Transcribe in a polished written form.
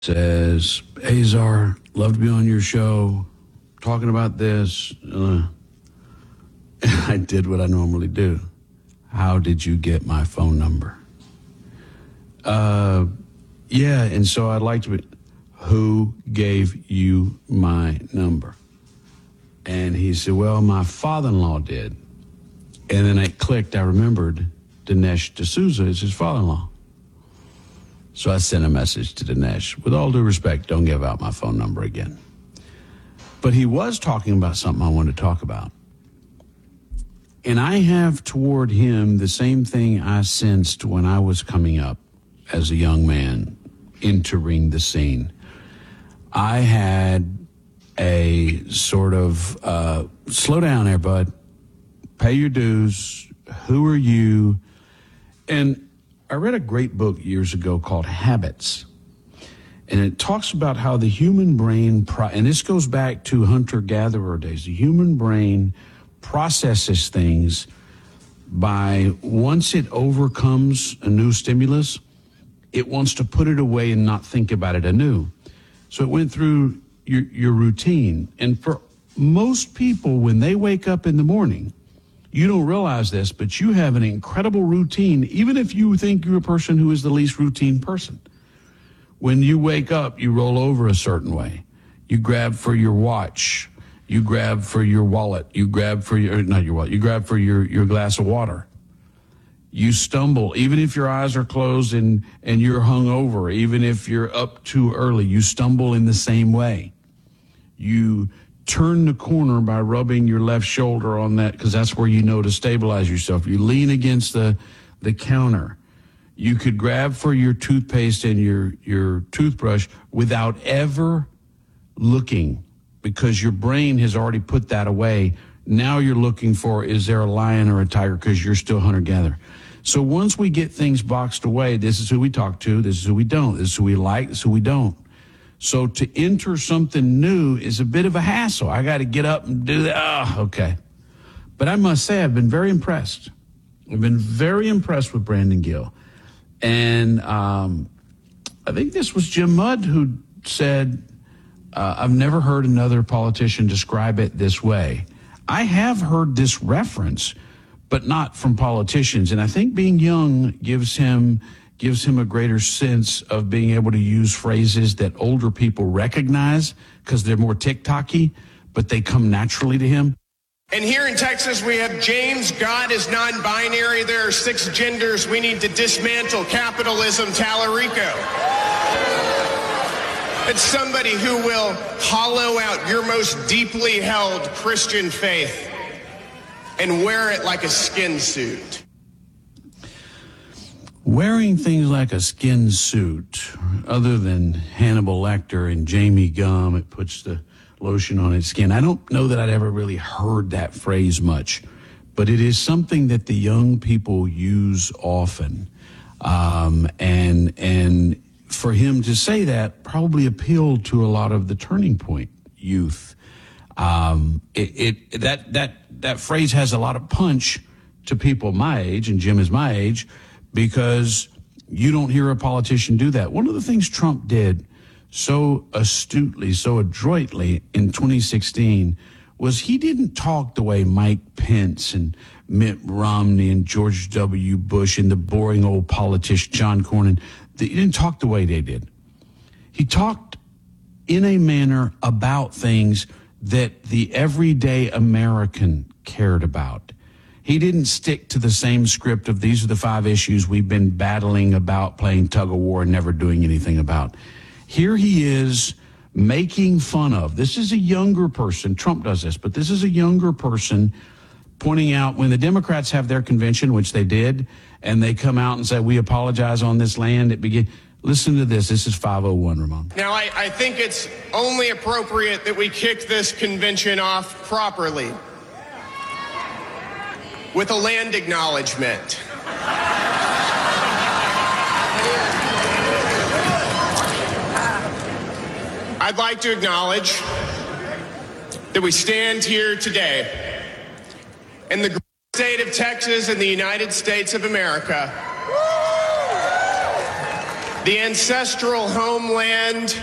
says, Azar, love to be on your show, talking about this. I did what I normally do. How did you get my phone number? Yeah, and so I'd like to be, who gave you my number? And he said, well, my father-in-law did. And then it clicked. I remembered Dinesh D'Souza is his father-in-law. So I sent a message to Dinesh. With all due respect, don't give out my phone number again. But he was talking about something I wanted to talk about. And I have toward him the same thing I sensed when I was coming up as a young man entering the scene. I had a sort of, slow down there, bud. Pay your dues. Who are you? And I read a great book years ago called Habits. And it talks about how the human brain, and this goes back to hunter-gatherer days, the human brain processes things by, once it overcomes a new stimulus, it wants to put it away and not think about it anew. So it went through your routine. And for most people, when they wake up in the morning, you don't realize this, but you have an incredible routine, even if you think you're a person who is the least routine person. When you wake up, you roll over a certain way. You grab for your watch. You grab for your wallet. You grab for your, not your wallet, you grab for your glass of water. You stumble, even if your eyes are closed and you're hungover, even if you're up too early, you stumble in the same way. You turn the corner by rubbing your left shoulder on that, because that's where you know to stabilize yourself. You lean against the counter. You could grab for your toothpaste and your toothbrush without ever looking, because your brain has already put that away. Now you're looking for, is there a lion or a tiger, because you're still hunter-gatherer. So once we get things boxed away, this is who we talk to, this is who we don't, this is who we like, this is who we don't. So to enter something new is a bit of a hassle. I got to get up and do that. Oh, okay. But I must say, I've been very impressed. I've been very impressed with Brandon Gill. And I think this was Jim Mudd who said, I've never heard another politician describe it this way. I have heard this reference, but not from politicians. And I think being young gives him a greater sense of being able to use phrases that older people recognize because they're more TikTok-y, but they come naturally to him. And here in Texas, we have James, God is non-binary. There are 6 genders. We need to dismantle capitalism, Tallarico. It's somebody who will hollow out your most deeply held Christian faith and wear it like a skin suit. Wearing things like a skin suit, other than Hannibal Lecter and Jamie Gum, it puts the lotion on its skin. I don't know that I'd ever really heard that phrase much, but it is something that the young people use often. And for him to say that probably appealed to a lot of the Turning Point youth. That phrase has a lot of punch to people my age, and Jim is my age, because you don't hear a politician do that. One of the things Trump did so astutely, so adroitly in 2016 was he didn't talk the way Mike Pence and Mitt Romney and George W. Bush and the boring old politician John Cornyn. He didn't talk the way they did. He talked in a manner about things that the everyday American cared about. He didn't stick to the same script of these are the 5 issues we've been battling about, playing tug of war and never doing anything about. Here he is making fun of. This is a younger person. Trump does this, but this is a younger person pointing out when the Democrats have their convention, which they did, and they come out and say, we apologize on this land. Listen to this. This is 501, Ramon. Now, I think it's only appropriate that we kick this convention off properly with a land acknowledgement. I'd like to acknowledge that we stand here today in the great state of Texas in the United States of America the ancestral homeland